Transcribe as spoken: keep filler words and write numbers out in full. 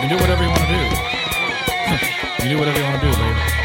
can do whatever you want to do. You do whatever you want to do, baby.